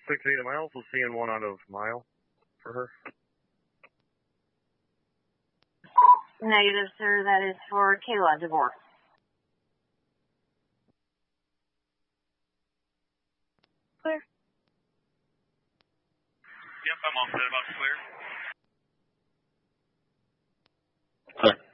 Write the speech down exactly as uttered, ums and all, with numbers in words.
six eight miles, we'll see in one out of mile for her. Negative, sir. That is for Kayla DeVore. Clear. Yep, I'm all set about clear. Clear.